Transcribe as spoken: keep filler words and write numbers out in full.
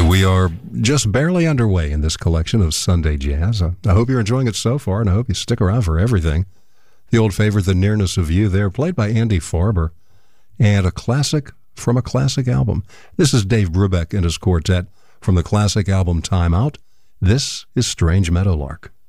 We are just barely underway in this collection of Sunday Jazz. I, I hope you're enjoying it so far, and I hope you stick around for everything. The old favorite, The Nearness of You, there, played by Andy Farber, and a classic from a classic album. This is Dave Brubeck and his quartet from the classic album Time Out. This is Strange Meadowlark.